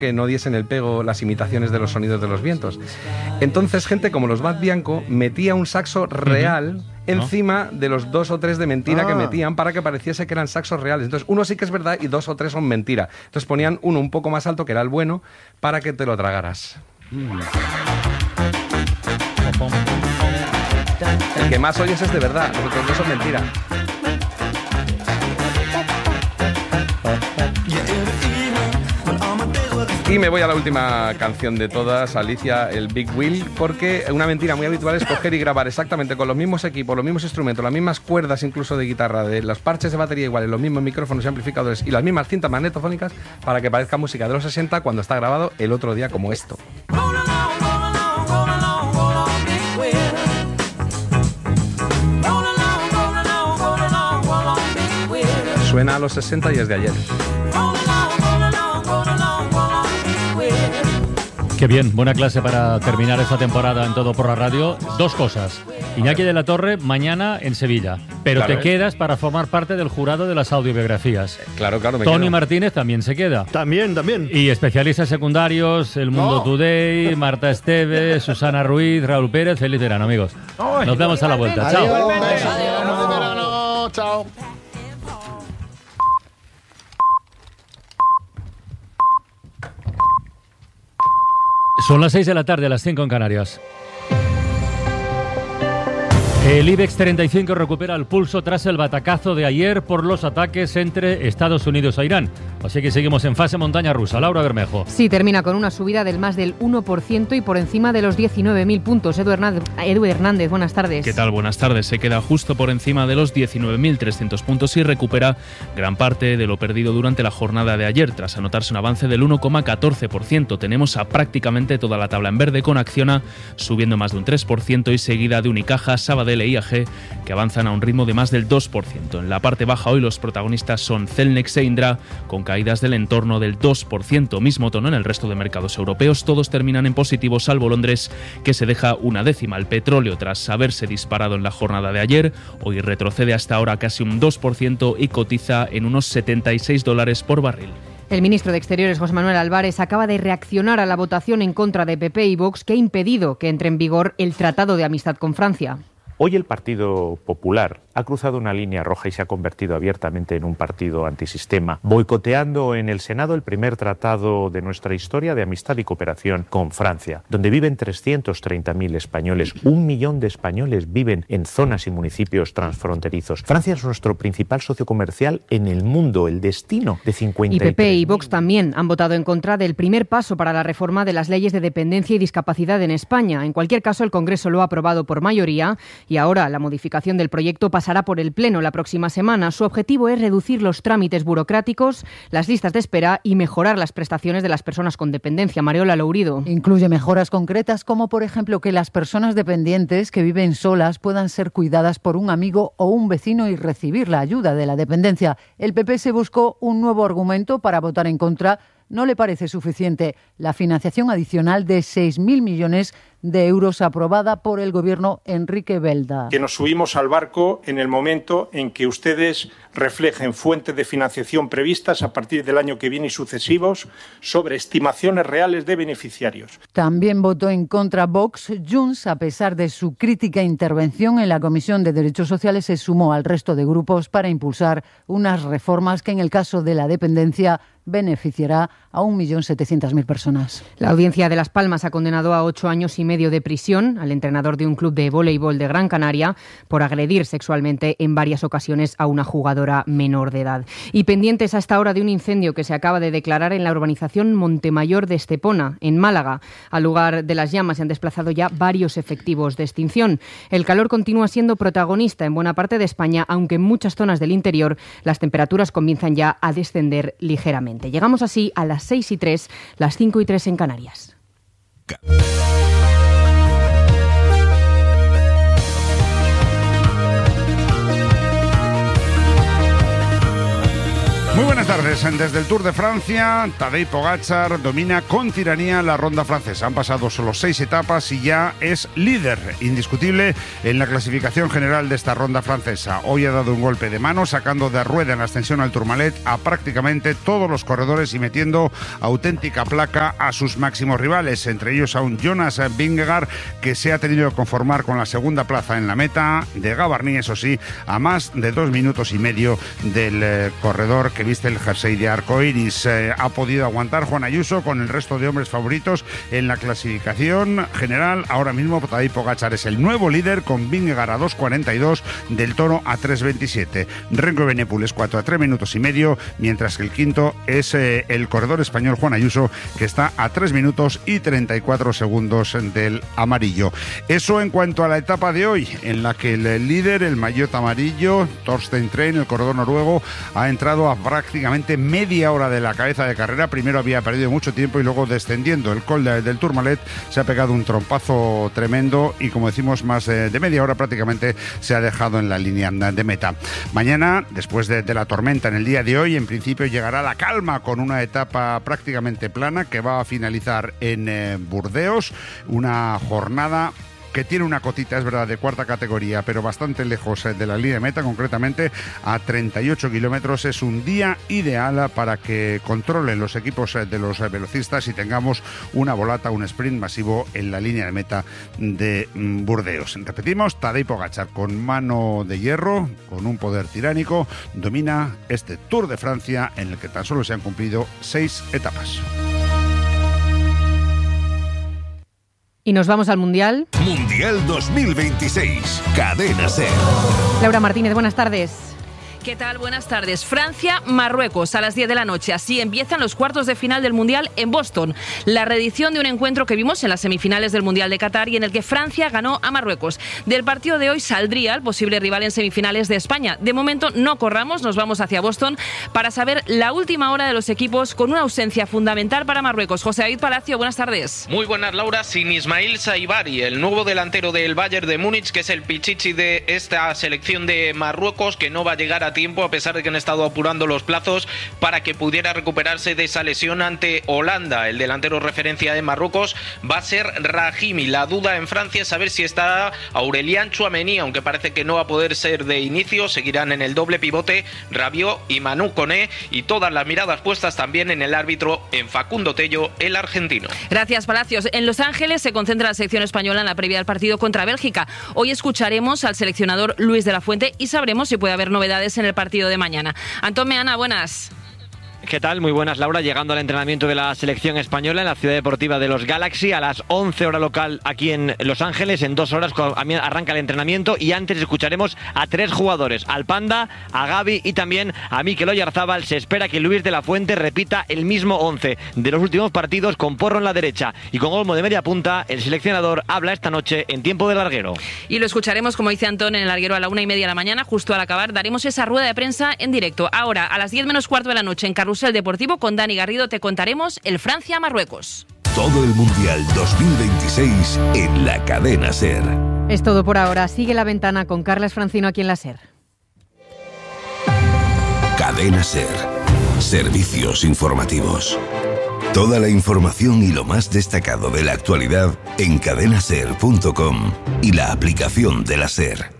que no diesen el pego las imitaciones de los sonidos de los vientos. Entonces, gente como los Bad Bianco metía un saxo real encima de los 2 o 3 de mentira que metían para que pareciese que eran saxos reales. Entonces, uno sí que es verdad y 2 o 3 son mentira. Entonces ponían uno un poco más alto, que era el bueno, para que te lo tragaras. El que más oyes es de verdad, los otros 2 son mentira. Y me voy a la última canción de todas, Alicia, el Big Wheel, porque una mentira muy habitual es coger y grabar exactamente con los mismos equipos, los mismos instrumentos, las mismas cuerdas incluso de guitarra, de los parches de batería iguales, los mismos micrófonos y amplificadores y las mismas cintas magnetofónicas para que parezca música de los 60 cuando está grabado el otro día como esto. Suena a los 60 y es de ayer. Qué bien, buena clase para terminar esta temporada en Todo por la Radio. 2 cosas. Iñaki de la Torre, mañana en Sevilla. Pero claro, te quedas para formar parte del jurado de las audiobiografías. Claro, me Tony quedo. Martínez también se queda. También. Y especialistas secundarios, El Mundo Today, Marta Esteves, Susana Ruiz, Raúl Pérez. Feliz verano, amigos. Nos vemos a la vuelta. Chao. Chao. Son las 6 de la tarde, a las 5 en Canarias. El IBEX 35 recupera el pulso tras el batacazo de ayer por los ataques entre Estados Unidos e Irán. Así que seguimos en fase montaña rusa. Laura Bermejo. Sí, termina con una subida del más del 1% y por encima de los 19.000 puntos. Edu Hernández, buenas tardes. ¿Qué tal? Buenas tardes. Se queda justo por encima de los 19.300 puntos y recupera gran parte de lo perdido durante la jornada de ayer, tras anotarse un avance del 1,14%. Tenemos a prácticamente toda la tabla en verde, con Acciona subiendo más de un 3% y seguida de Unicaja, Sabadell e IAG, que avanzan a un ritmo de más del 2%. En la parte baja hoy los protagonistas son Celnex e Indra, con caídas del entorno del 2%. Mismo tono en el resto de mercados europeos. Todos terminan en positivo, salvo Londres, que se deja una décima. El petróleo, tras haberse disparado en la jornada de ayer, hoy retrocede hasta ahora casi un 2% y cotiza en unos $76 por barril. El ministro de Exteriores, José Manuel Álvarez, acaba de reaccionar a la votación en contra de PP y Vox que ha impedido que entre en vigor el Tratado de Amistad con Francia. Hoy el Partido Popular ha cruzado una línea roja y se ha convertido abiertamente en un partido antisistema, boicoteando en el Senado el primer tratado de nuestra historia de amistad y cooperación con Francia, donde viven 330.000 españoles. 1 millón de españoles viven en zonas y municipios transfronterizos. Francia es nuestro principal socio comercial en el mundo, el destino de 53.000. Y PP y Vox también han votado en contra del primer paso para la reforma de las leyes de dependencia y discapacidad en España. En cualquier caso, el Congreso lo ha aprobado por mayoría y ahora la modificación del proyecto pasará por el Pleno la próxima semana. Su objetivo es reducir los trámites burocráticos, las listas de espera y mejorar las prestaciones de las personas con dependencia. Mareola Lourido. Incluye mejoras concretas como, por ejemplo, que las personas dependientes que viven solas puedan ser cuidadas por un amigo o un vecino y recibir la ayuda de la dependencia. El PP se buscó un nuevo argumento para votar en contra. No le parece suficiente la financiación adicional de 6.000 millones de euros aprobada por el gobierno Enrique Belda. Que nos subimos al barco en el momento en que ustedes reflejen fuentes de financiación previstas a partir del año que viene y sucesivos sobre estimaciones reales de beneficiarios. También votó en contra Vox. Junts, a pesar de su crítica intervención en la Comisión de Derechos Sociales, se sumó al resto de grupos para impulsar unas reformas que en el caso de la dependencia beneficiará a 1.700.000 personas. La Audiencia de Las Palmas ha condenado a 8 años y medio de prisión al entrenador de un club de voleibol de Gran Canaria por agredir sexualmente en varias ocasiones a una jugadora menor de edad. Y pendientes hasta ahora de un incendio que se acaba de declarar en la urbanización Montemayor de Estepona, en Málaga. Al lugar de las llamas se han desplazado ya varios efectivos de extinción. El calor continúa siendo protagonista en buena parte de España, aunque en muchas zonas del interior las temperaturas comienzan ya a descender ligeramente. Llegamos así a las 6:03, las 5:03 en Canarias. Muy buenas tardes. tardes. Desde el Tour de Francia, Tadej Pogačar domina con tiranía la ronda francesa. Han pasado solo 6 etapas y ya es líder indiscutible en la clasificación general de esta ronda francesa. Hoy ha dado un golpe de mano, sacando de rueda en la ascensión al Tourmalet a prácticamente todos los corredores y metiendo auténtica placa a sus máximos rivales, entre ellos a un Jonas Vingegaard que se ha tenido que conformar con la segunda plaza en la meta, de Gavarni, eso sí, a más de 2 minutos y medio del corredor que viste el jersey de arcoiris. Ha podido aguantar Juan Ayuso con el resto de hombres favoritos en la clasificación general. Ahora mismo Tadej Pogačar es el nuevo líder con Vingegaard a 2.42, Del Toro a 3.27, Renko Evenepoel es 4 a 3 minutos y medio, mientras que el quinto es el corredor español Juan Ayuso, que está a 3 minutos y 34 segundos del amarillo. Eso en cuanto a la etapa de hoy, en la que el líder, el maillot amarillo, Thorsten Trein, el corredor noruego, ha entrado a prácticamente media hora de la cabeza de carrera. Primero había perdido mucho tiempo y luego, descendiendo el col del Tourmalet, se ha pegado un trompazo tremendo y, como decimos, más de media hora prácticamente se ha dejado en la línea de meta. Mañana, después de la tormenta en el día de hoy, en principio llegará la calma con una etapa prácticamente plana que va a finalizar en Burdeos, una jornada que tiene una cotita, es verdad, de cuarta categoría, pero bastante lejos de la línea de meta, concretamente a 38 kilómetros. Es un día ideal para que controlen los equipos de los velocistas y tengamos una volata, un sprint masivo en la línea de meta de Burdeos. Repetimos, Tadej Pogačar, con mano de hierro, con un poder tiránico, domina este Tour de Francia, en el que tan solo se han cumplido 6 etapas. Y nos vamos al Mundial. Mundial 2026, Cadena SER. Laura Martínez, buenas tardes. ¿Qué tal? Buenas tardes. Francia-Marruecos a las 10 de la noche. Así empiezan los cuartos de final del Mundial en Boston. La reedición de un encuentro que vimos en las semifinales del Mundial de Qatar y en el que Francia ganó a Marruecos. Del partido de hoy saldría el posible rival en semifinales de España. De momento no corramos, nos vamos hacia Boston para saber la última hora de los equipos con una ausencia fundamental para Marruecos. José David Palacio, buenas tardes. Muy buenas, Laura. Sin Ismail Saibari, el nuevo delantero del Bayern de Múnich, que es el pichichi de esta selección de Marruecos, que no va a llegar a tiempo, a pesar de que han estado apurando los plazos para que pudiera recuperarse de esa lesión ante Holanda. El delantero referencia de Marruecos va a ser Rahimi. La duda en Francia es saber si está Aurélien Tchouaméni, aunque parece que no va a poder ser de inicio. Seguirán en el doble pivote Rabiot y Manu Koné, y todas las miradas puestas también en el árbitro, en Facundo Tello, el argentino. Gracias, Palacios. En Los Ángeles se concentra la selección española en la previa del partido contra Bélgica. Hoy escucharemos al seleccionador Luis de la Fuente y sabremos si puede haber novedades en el partido de mañana. Antón Meana, buenas. ¿Qué tal? Muy buenas, Laura. Llegando al entrenamiento de la selección española en la ciudad deportiva de los Galaxy a las 11 hora local aquí en Los Ángeles. En 2 horas arranca el entrenamiento y antes escucharemos a 3 jugadores, al Panda, a Gavi y también a Mikel Oyarzábal. Se espera que Luis de la Fuente repita el mismo 11 de los últimos partidos, con Porro en la derecha y con Olmo de media punta. El seleccionador habla esta noche en tiempo de larguero. Y lo escucharemos, como dice Antón, en el larguero a la 1:30 de la mañana. Justo al acabar daremos esa rueda de prensa en directo. Ahora, a las 10 menos cuarto de la noche, en Carrusel Deportivo con Dani Garrido, te contaremos el Francia-Marruecos. Todo el Mundial 2026 en la Cadena SER. Es todo por ahora. Sigue La Ventana con Carles Francino aquí en la SER. Cadena SER. Servicios informativos. Toda la información y lo más destacado de la actualidad en cadenaser.com y la aplicación de la SER.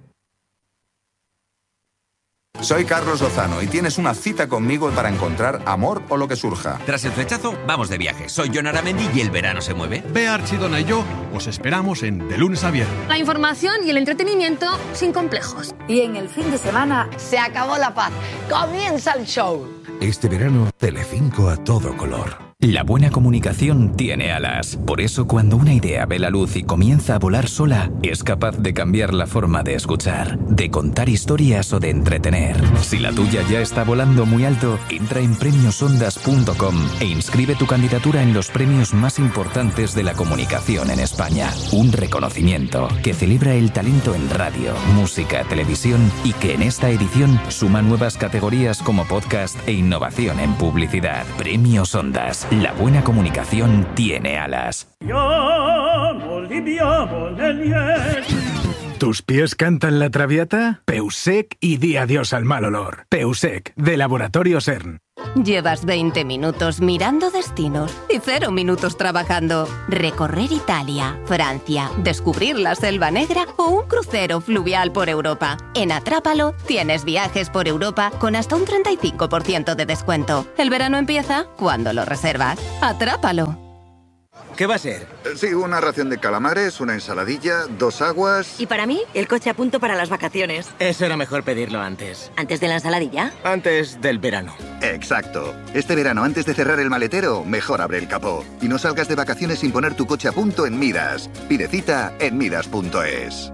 Soy Carlos Lozano y tienes una cita conmigo para encontrar amor o lo que surja. Tras el flechazo, vamos de viaje. Soy Jon Aramendi y el verano se mueve. Bea Archidona y yo os esperamos en De Lunes a Viernes. La información y el entretenimiento sin complejos. Y en el fin de semana se acabó la paz. Comienza el show. Este verano, Telecinco a todo color. La buena comunicación tiene alas. Por eso, cuando una idea ve la luz y comienza a volar sola, es capaz de cambiar la forma de escuchar, de contar historias o de entretener. Si la tuya ya está volando muy alto, entra en premiosondas.com e inscribe tu candidatura en los premios más importantes de la comunicación en España. Un reconocimiento que celebra el talento en radio, música, televisión y que en esta edición suma nuevas categorías como podcast e innovación en publicidad. Premios Ondas. La buena comunicación tiene alas. ¿Tus pies cantan la Traviata? Peusec y di adiós al mal olor. Peusec, de Laboratorio CERN. Llevas 20 minutos mirando destinos y 0 minutos trabajando. Recorrer Italia, Francia, descubrir la Selva Negra o un crucero fluvial por Europa. En Atrápalo tienes viajes por Europa con hasta un 35% de descuento. El verano empieza cuando lo reservas. Atrápalo. ¿Qué va a ser? Sí, una ración de calamares, una ensaladilla, 2 aguas... Y para mí, el coche a punto para las vacaciones. Eso era mejor pedirlo antes. ¿Antes de la ensaladilla? Antes del verano. Exacto. Este verano, antes de cerrar el maletero, mejor abre el capó. Y no salgas de vacaciones sin poner tu coche a punto en Midas. Pide cita en midas.es.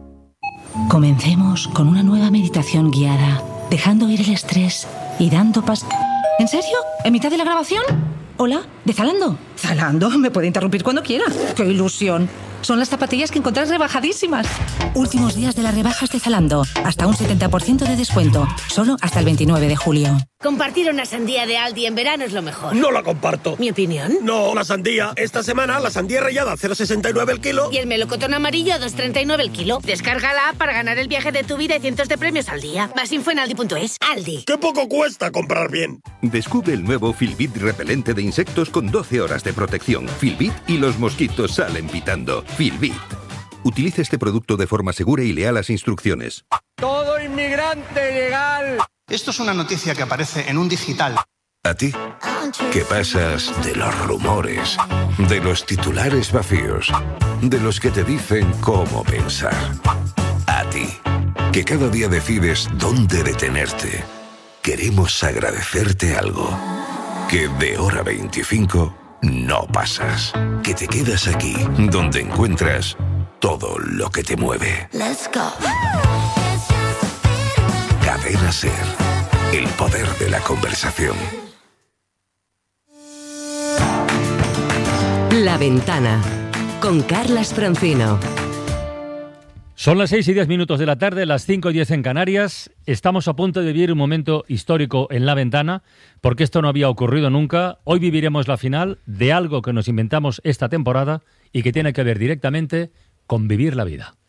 Comencemos con una nueva meditación guiada, dejando ir el estrés y dando ¿En serio? ¿En mitad de la grabación? Hola, ¿de Zalando? Zalando, me puede interrumpir cuando quiera. ¡Qué ilusión! Son las zapatillas que encontrás rebajadísimas. Últimos días de las rebajas de Zalando. Hasta un 70% de descuento. Solo hasta el 29 de julio. Compartir una sandía de Aldi en verano es lo mejor. No la comparto. ¿Mi opinión? No, la sandía. Esta semana la sandía rallada a 0,69 el kilo. Y el melocotón amarillo a 2,39 el kilo. Descarga la app para ganar el viaje de tu vida y cientos de premios al día. Más info en aldi.es. Aldi. ¡Qué poco cuesta comprar bien! Descubre el nuevo Filbit repelente de insectos con 12 horas de protección. Filbit y los mosquitos salen pitando. Filbit. Utilice este producto de forma segura y lea las instrucciones. ¡Todo inmigrante legal! Esto es una noticia que aparece en un digital. ¿A ti? ¿Qué pasas de los rumores, de los titulares vacíos, de los que te dicen cómo pensar? A ti, que cada día decides dónde detenerte. Queremos agradecerte algo. Que de hora 25 no pasas. Que te quedas aquí, donde encuentras todo lo que te mueve. Let's go. Cadena SER. El poder de la conversación. La Ventana, con Carlas Francino. Son las 6:10 de la tarde, las 5:10 en Canarias. Estamos a punto de vivir un momento histórico en La Ventana, porque esto no había ocurrido nunca. Hoy viviremos la final de algo que nos inventamos esta temporada y que tiene que ver directamente con vivir la vida.